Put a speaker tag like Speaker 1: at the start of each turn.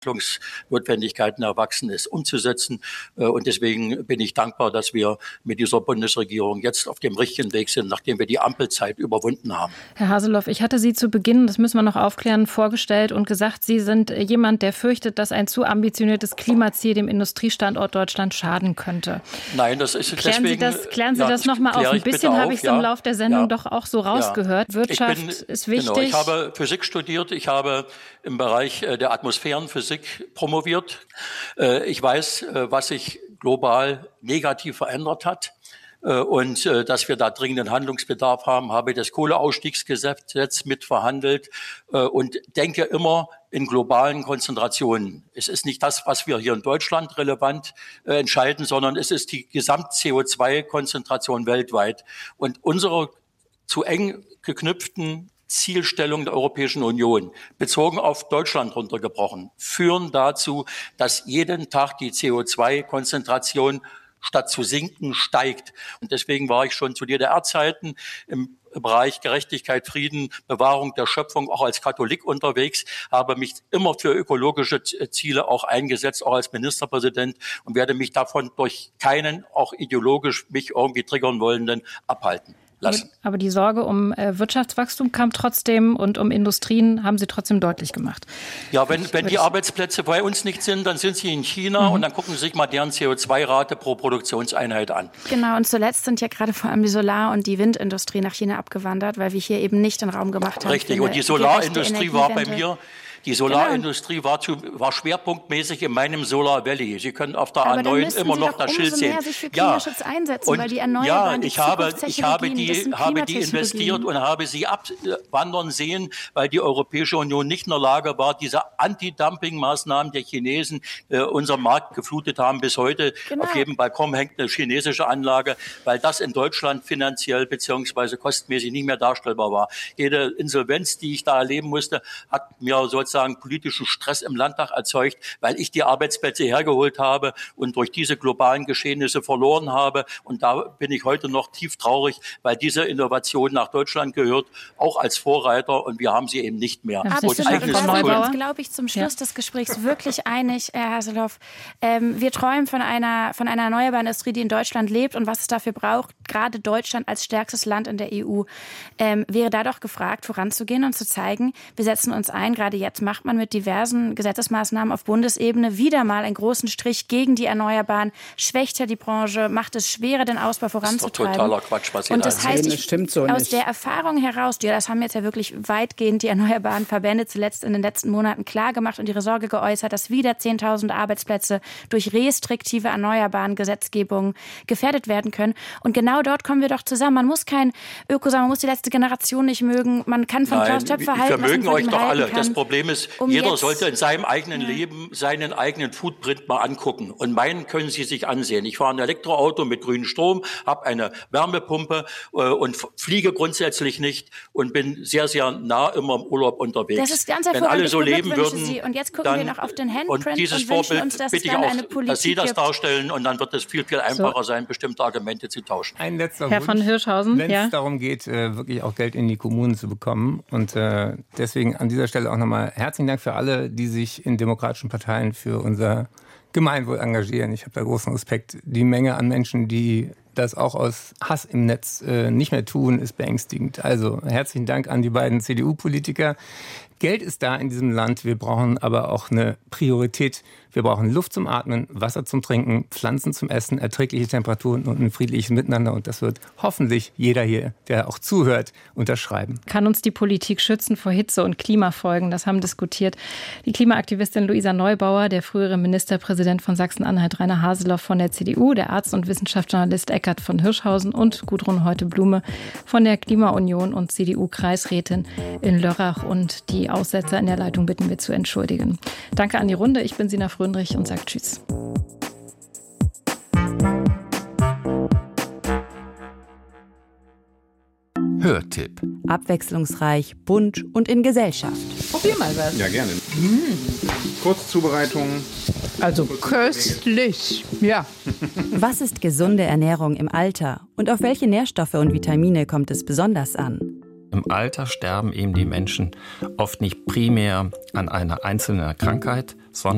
Speaker 1: Notwendigkeiten erwachsen ist, umzusetzen. Und deswegen bin ich dankbar, dass wir mit dieser Bundesregierung jetzt auf dem richtigen Weg sind, nachdem wir die Ampelzeit überwunden haben.
Speaker 2: Herr Haseloff, ich hatte Sie zu Beginn, das müssen wir noch aufklären, vorgestellt und gesagt, Sie sind jemand, der fürchtet, dass ein zu ambitioniertes Klimaziel dem Industriestandort Deutschland schaden könnte.
Speaker 1: Nein, das ist
Speaker 2: klären
Speaker 1: deswegen...
Speaker 2: Klären Sie das noch mal auf. Ein bisschen habe ich es im Laufe der Sendung doch auch so rausgehört. Wirtschaft ist wichtig.
Speaker 1: Genau, ich habe Physik studiert, ich habe im Bereich der Atmosphärenphysik promoviert. Ich weiß, was sich global negativ verändert hat. Und dass wir da dringenden Handlungsbedarf haben, habe ich das Kohleausstiegsgesetz mitverhandelt und denke immer in globalen Konzentrationen. Es ist nicht das, was wir hier in Deutschland relevant entscheiden, sondern es ist die Gesamt-CO2-Konzentration weltweit. Und unsere zu eng geknüpften Zielstellung der Europäischen Union, bezogen auf Deutschland runtergebrochen, führen dazu, dass jeden Tag die CO2-Konzentration statt zu sinken steigt. Und deswegen war ich schon zu DDR-Zeiten im Bereich Gerechtigkeit, Frieden, Bewahrung der Schöpfung auch als Katholik unterwegs, habe mich immer für ökologische Ziele auch eingesetzt, auch als Ministerpräsident und werde mich davon durch keinen, auch ideologisch mich irgendwie triggern wollenden, abhalten lassen.
Speaker 2: Aber die Sorge um Wirtschaftswachstum kam trotzdem und um Industrien haben Sie trotzdem deutlich gemacht.
Speaker 1: Ja, wenn die Arbeitsplätze bei uns nicht sind, dann sind sie in China und dann gucken Sie sich mal deren CO2-Rate pro Produktionseinheit an.
Speaker 3: Genau, und zuletzt sind ja gerade vor allem die Solar- und die Windindustrie nach China abgewandert, weil wir hier eben nicht den Raum gemacht haben.
Speaker 1: Richtig, und die Solarindustrie war bei mir... Die Solarindustrie war schwerpunktmäßig in meinem Solar Valley. Sie können auf der A9 immer noch das Schild sehen.
Speaker 3: Sich für Klimaschutz einsetzen, weil die erneuerbaren,
Speaker 1: ich habe die investiert und habe sie abwandern sehen, weil die Europäische Union nicht in der Lage war, diese Anti-Dumping-Maßnahmen der Chinesen unseren Markt geflutet haben. Bis heute auf jedem Balkon hängt eine chinesische Anlage, weil das in Deutschland finanziell bzw. kostenmäßig nicht mehr darstellbar war. Jede Insolvenz, die ich da erleben musste, hat mir sozusagen politischen Stress im Landtag erzeugt, weil ich die Arbeitsplätze hergeholt habe und durch diese globalen Geschehnisse verloren habe. Und da bin ich heute noch tief traurig, weil diese Innovation nach Deutschland gehört, auch als Vorreiter, und wir haben sie eben nicht mehr.
Speaker 3: Absolut. Und da sind wir uns, glaube ich, zum Schluss des Gesprächs wirklich einig, Herr Haseloff. Wir träumen von einer erneuerbaren Industrie, die in Deutschland lebt und was es dafür braucht, gerade Deutschland als stärkstes Land in der EU, wäre da doch gefragt, voranzugehen und zu zeigen, wir setzen uns ein. Gerade jetzt macht man mit diversen Gesetzesmaßnahmen auf Bundesebene wieder mal einen großen Strich gegen die Erneuerbaren, schwächt ja die Branche, macht es schwerer, den Ausbau voranzutreiben.
Speaker 1: Das ist doch totaler Quatsch, was
Speaker 3: und das heißt, aus der Erfahrung heraus, das haben jetzt ja wirklich weitgehend die erneuerbaren Verbände zuletzt in den letzten Monaten klar gemacht und ihre Sorge geäußert, dass wieder 10.000 Arbeitsplätze durch restriktive erneuerbaren Gesetzgebung gefährdet werden können. Und genau dort kommen wir doch zusammen. Man muss kein Öko sein, man muss die letzte Generation nicht mögen. Man kann von Klaus Töpfer halten,
Speaker 1: wir mögen euch doch alle.
Speaker 3: Kann.
Speaker 1: Das Problem ist, jeder sollte in seinem eigenen Leben seinen eigenen Footprint mal angucken. Und meinen können Sie sich ansehen. Ich fahre ein Elektroauto mit grünem Strom, habe eine Wärmepumpe und fliege grundsätzlich nicht und bin sehr, sehr nah immer im Urlaub unterwegs.
Speaker 3: Das ist ganz
Speaker 1: Wenn alle so leben würden,
Speaker 3: Sie. Und jetzt gucken wir noch auf den Handprint
Speaker 1: und dieses Vorbild uns, dass bitte ich auch, dass Sie das darstellen, und dann wird es viel, viel einfacher sein, bestimmte Argumente zu tauschen.
Speaker 4: Ein letzter
Speaker 2: Herr
Speaker 4: Wunsch,
Speaker 2: von Hirschhausen,
Speaker 4: wenn es darum geht, wirklich auch Geld in die Kommunen zu bekommen. Und deswegen an dieser Stelle auch nochmal herzlichen Dank für alle, die sich in demokratischen Parteien für unser Gemeinwohl engagieren. Ich habe da großen Respekt. Die Menge an Menschen, die das auch aus Hass im Netz nicht mehr tun, ist beängstigend. Also herzlichen Dank an die beiden CDU-Politiker. Geld ist da in diesem Land, wir brauchen aber auch eine Priorität. Wir brauchen Luft zum Atmen, Wasser zum Trinken, Pflanzen zum Essen, erträgliche Temperaturen und ein friedliches Miteinander. Und das wird hoffentlich jeder hier, der auch zuhört, unterschreiben.
Speaker 2: Kann uns die Politik schützen vor Hitze- und Klimafolgen? Das haben diskutiert die Klimaaktivistin Luisa Neubauer, der frühere Ministerpräsident von Sachsen-Anhalt Rainer Haseloff von der CDU, der Arzt und Wissenschaftsjournalist Eckhard von Hirschhausen und Gudrun Heute-Blume von der Klimaunion und CDU-Kreisrätin in Lörrach. Und die Aussetzer in der Leitung bitten wir zu entschuldigen. Danke an die Runde. Ich bin Sina Fröndrich und sage Tschüss.
Speaker 5: Hörtipp.
Speaker 6: Abwechslungsreich, bunt und in Gesellschaft.
Speaker 7: Probier mal was.
Speaker 8: Ja, gerne. Kurzzubereitung.
Speaker 7: Also köstlich, ja.
Speaker 6: Was ist gesunde Ernährung im Alter und auf welche Nährstoffe und Vitamine kommt es besonders an?
Speaker 5: Im Alter sterben eben die Menschen oft nicht primär an einer einzelnen Krankheit, sondern